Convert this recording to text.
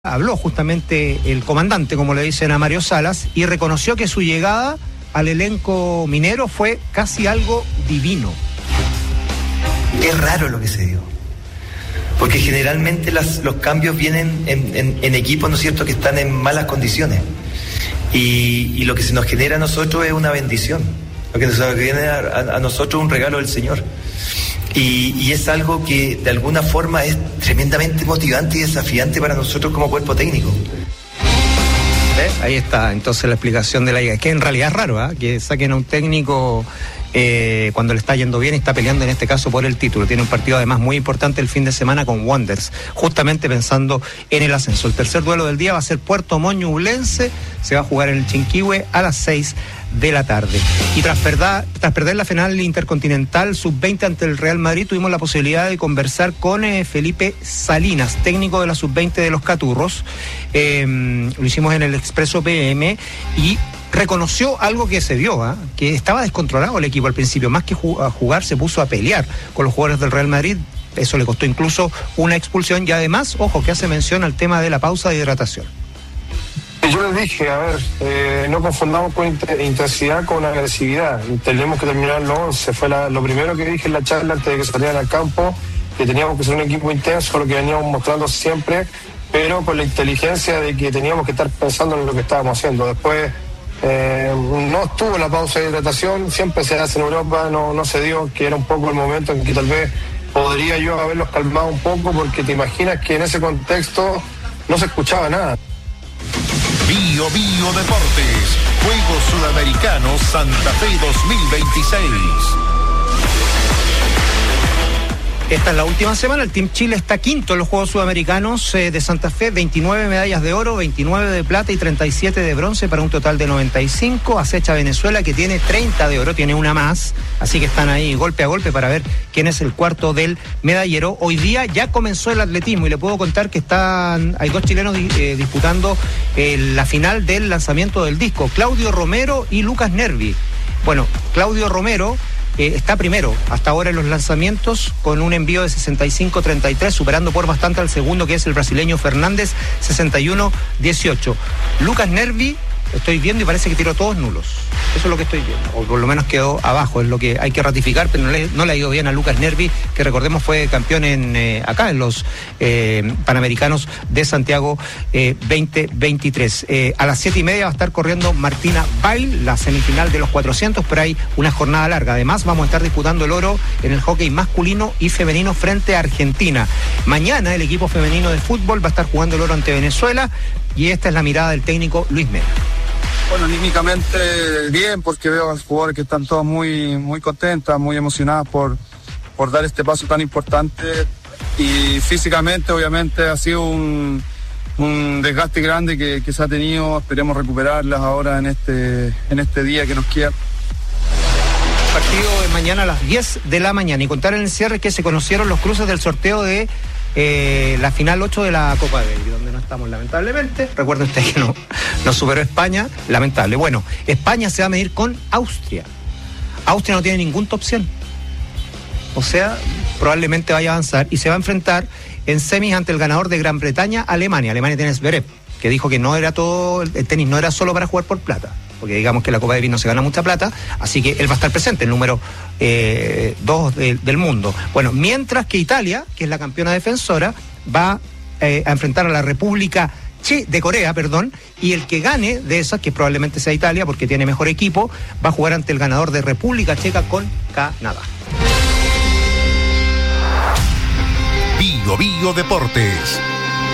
Habló justamente el comandante, como le dicen a Mario Salas, y reconoció que su llegada al elenco minero fue casi algo divino. Es raro lo que se dio, porque generalmente los cambios vienen en equipos, ¿no es cierto?, que están en malas condiciones, y lo que se nos genera a nosotros es una bendición, lo que se nos genera a nosotros es un regalo del Señor, y es algo que de alguna forma es tremendamente motivante y desafiante para nosotros como cuerpo técnico. Ahí está entonces la explicación de la liga. Es que en realidad es raro, que saquen a un técnico cuando le está yendo bien y está peleando en este caso por el título. Tiene un partido además muy importante el fin de semana con Wanderers, justamente pensando en el ascenso. El tercer duelo del día va a ser Puerto Montt-Ñublense, se va a jugar en el Chinquihue a las 6 de la tarde. Y tras perder la final intercontinental sub-20 ante el Real Madrid, tuvimos la posibilidad de conversar con Felipe Salinas, técnico de la sub-20 de los Caturros. Lo hicimos en el Expreso PM y reconoció algo que se vio, que estaba descontrolado el equipo al principio, más que a jugar se puso a pelear con los jugadores del Real Madrid. Eso le costó incluso una expulsión y además, ojo, que hace mención al tema de la pausa de hidratación. Yo les dije, no confundamos con intensidad con agresividad. Tenemos que terminar los 11. Fue lo primero que dije en la charla antes de que salieran al campo, que teníamos que ser un equipo intenso, lo que veníamos mostrando siempre, pero con la inteligencia de que teníamos que estar pensando en lo que estábamos haciendo. Después no estuvo la pausa de hidratación, siempre se hace en Europa, no se dio, que era un poco el momento en que tal vez podría yo haberlos calmado un poco, porque te imaginas que en ese contexto no se escuchaba nada. Bio Deportes, Juegos Sudamericanos Santa Fe 2026. Esta es la última semana, el Team Chile está quinto en los Juegos Sudamericanos de Santa Fe, 29 medallas de oro, 29 de plata y 37 de bronce para un total de 95. Acecha Venezuela, que tiene 30 de oro, tiene una más, así que están ahí golpe a golpe para ver quién es el cuarto del medallero. Hoy día ya comenzó el atletismo y le puedo contar que hay dos chilenos disputando la final del lanzamiento del disco, Claudio Romero y Lucas Nervi. Bueno, Claudio Romero está primero hasta ahora en los lanzamientos con un envío de 65-33, superando por bastante al segundo, que es el brasileño Fernández, 61-18. Lucas Nervi, estoy viendo y parece que tiró todos nulos. Eso es lo que estoy viendo, o por lo menos quedó abajo, es lo que hay que ratificar, pero no le ha ido bien a Lucas Nervi, que recordemos fue campeón acá en los Panamericanos de Santiago 2023. A las 7:30 va a estar corriendo Martina Bail, la semifinal de los 400, pero hay una jornada larga. Además vamos a estar disputando el oro en el hockey masculino y femenino frente a Argentina. Mañana el equipo femenino de fútbol va a estar jugando el oro ante Venezuela y esta es la mirada del técnico Luis Mena. Bueno, anímicamente bien, porque veo a los jugadores que están todos muy, muy contentas, muy emocionadas por dar este paso tan importante, y físicamente obviamente ha sido un desgaste grande que se ha tenido. Esperemos recuperarlas ahora en este día que nos queda. Partido de mañana a las 10 de la mañana, y contar en el cierre que se conocieron los cruces del sorteo de la final 8 de la Copa Davis, donde no estamos lamentablemente. Recuerden ustedes que no superó España, lamentable. Bueno, España se va a medir con Austria. Austria no tiene ningún top 100, o sea, probablemente vaya a avanzar y se va a enfrentar en semis ante el ganador de Gran Bretaña, Alemania. Alemania tiene Zverev, que dijo que no era todo, el tenis no era solo para jugar por plata, porque digamos que la Copa Davis no se gana mucha plata, así que él va a estar presente, el número 2 del mundo. Bueno, mientras que Italia, que es la campeona defensora, va a enfrentar a la República de Corea, y el que gane de esas, que probablemente sea Italia porque tiene mejor equipo, va a jugar ante el ganador de República Checa con Canadá. Bio Deportes.